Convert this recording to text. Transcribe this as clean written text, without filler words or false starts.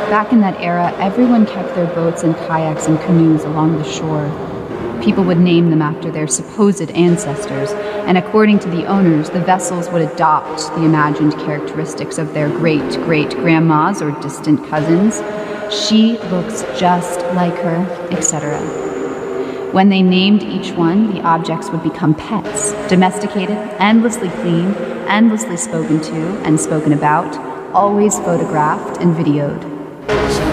Back in that era, everyone kept their boats and kayaks and canoes along the shore. People would name them after their supposed ancestors, and according to the owners, the vessels would adopt the imagined characteristics of their great-great-grandmas or distant cousins. She looks just like her, etc. When they named each one, the objects would become pets, domesticated, endlessly cleaned, endlessly spoken to and spoken about, always photographed and videoed.